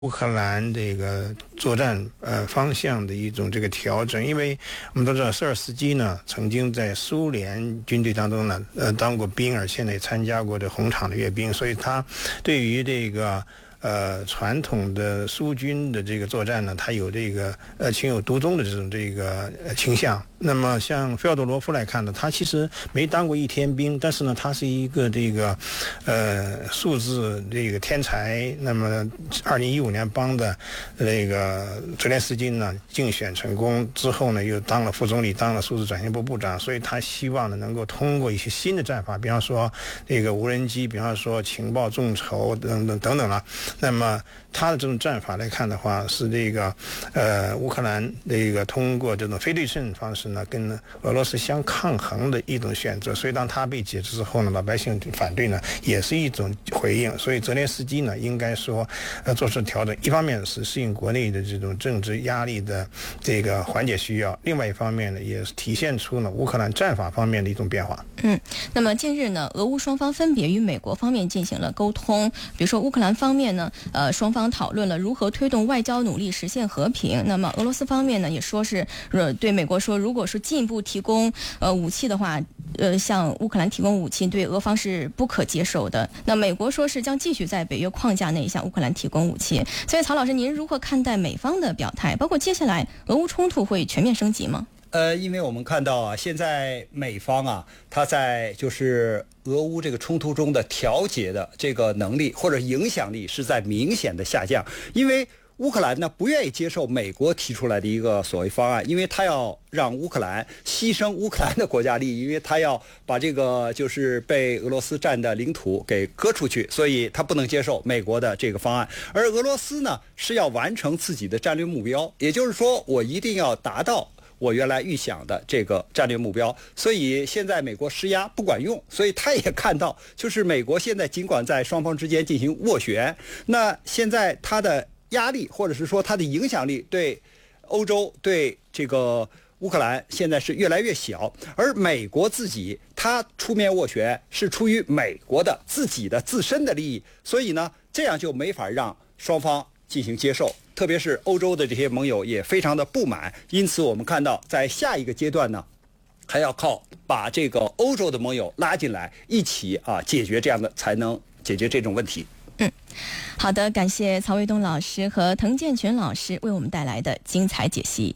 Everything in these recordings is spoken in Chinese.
乌克兰这个作战方向的一种这个调整，因为我们都知道舍尔斯基呢曾经在苏联军队当中呢当过兵，而现在也参加过这红场的阅兵，所以他对于这个传统的苏军的这个作战呢，他有这个情有独钟的这个倾向。那么像费奥多罗夫来看呢，他其实没当过一天兵，但是呢，他是一个这个数字这个天才。那么2015年帮的这个泽连斯基呢竞选成功之后呢，又当了副总理，当了数字转型部部长，所以他希望呢能够通过一些新的战法，比方说这个无人机，比方说情报众筹等等了。那么他的这种战法来看的话，是这个乌克兰这个通过这种非对称方式呢，跟俄罗斯相抗衡的一种选择。所以当他被解职之后呢，老百姓反对呢，也是一种回应。所以泽连斯基呢，应该说做出调整，一方面是适应国内的这种政治压力的这个缓解需要，另外一方面呢，也是体现出了乌克兰战法方面的一种变化。 那么近日呢，俄乌双方分别与美国方面进行了沟通，比如说乌克兰方面呢，双方讨论了如何推动外交努力实现和平。那么俄罗斯方面呢，也说是对美国说，如果说进一步提供武器的话，向乌克兰提供武器对俄方是不可接受的。那美国说是将继续在北约框架内向乌克兰提供武器。所以曹老师，您如何看待美方的表态？包括接下来俄乌冲突会全面升级吗？ 因为我们看到啊，现在美方啊，他在就是俄乌这个冲突中的调节的这个能力或者影响力是在明显的下降。因为乌克兰呢不愿意接受美国提出来的一个所谓方案，因为他要让乌克兰牺牲乌克兰的国家利益，因为他要把这个就是被俄罗斯占的领土给割出去，所以他不能接受美国的这个方案。而俄罗斯呢是要完成自己的战略目标，也就是说我一定要达到我原来预想的这个战略目标，所以现在美国施压不管用，所以他也看到，就是美国现在尽管在双方之间进行斡旋，那现在他的压力或者是说他的影响力对欧洲对这个乌克兰现在是越来越小，而美国自己他出面斡旋是出于美国的自己的自身的利益，所以呢这样就没法让双方进行接受，特别是欧洲的这些盟友也非常的不满。因此我们看到在下一个阶段呢，还要靠把这个欧洲的盟友拉进来一起解决这样的，才能解决这种问题。 好的，感谢曹卫东老师和滕建群老师为我们带来的精彩解析。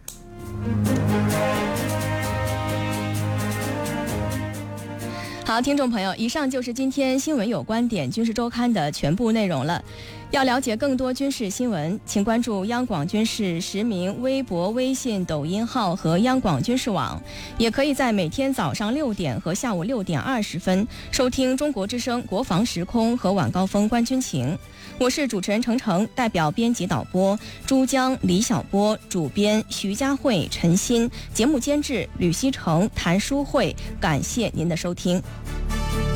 好，听众朋友，以上就是今天新闻有观点军事周刊的全部内容了。要了解更多军事新闻，请关注央广军事实名微博、微信、抖音号和央广军事网，也可以在每天早上6点和下午6点20分收听中国之声国防时空和晚高峰观军情。我是主持人程程，代表编辑导播珠江、李小波，主编徐佳慧、陈鑫，节目监制吕希成、谭淑慧，感谢您的收听。